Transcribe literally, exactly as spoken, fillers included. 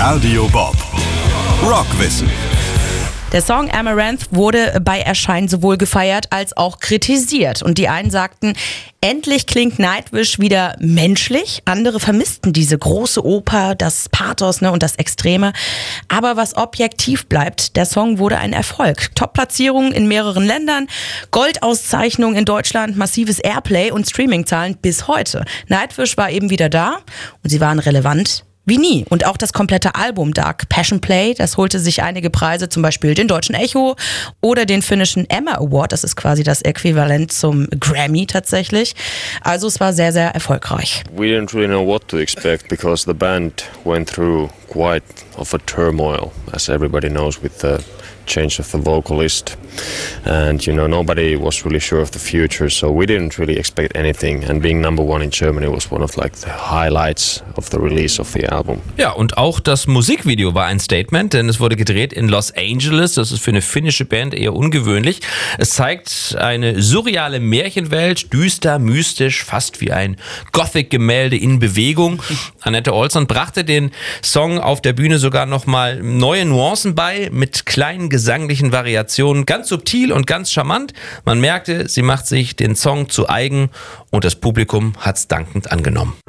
Radio Bob. Rockwissen. Der Song Amaranth wurde bei Erscheinen sowohl gefeiert als auch kritisiert. Und die einen sagten, endlich klingt Nightwish wieder menschlich. Andere vermissten diese große Oper, das Pathos, ne, und das Extreme. Aber was objektiv bleibt, der Song wurde ein Erfolg. Top-Platzierungen in mehreren Ländern, Goldauszeichnung in Deutschland, massives Airplay und Streamingzahlen bis heute. Nightwish war eben wieder da und sie waren relevant wie nie. Und auch das komplette Album Dark Passion Play, das holte sich einige Preise, zum Beispiel den Deutschen Echo oder den finnischen Emma Award. Das ist quasi das Äquivalent zum Grammy tatsächlich. Also es war sehr, sehr erfolgreich. We didn't really know what to expect because the band went through quite of a turmoil, as everybody knows, with the change of the vocalist, and you know nobody was really sure of the future, so we didn't really expect anything, and being number one in Germany was one of like the highlights of the release of the album. Ja, und auch das Musikvideo war ein Statement, denn es wurde gedreht in Los Angeles. Das ist für eine finnische Band eher ungewöhnlich. Es zeigt eine surreale Märchenwelt, düster, mystisch, fast wie ein Gothic-Gemälde in Bewegung. Anette Olsson brachte den Song auf der Bühne sogar nochmal neue Nuancen bei, mit kleinen gesanglichen Variationen, ganz subtil und ganz charmant. Man merkte, sie macht sich den Song zu eigen und das Publikum hat's dankend angenommen.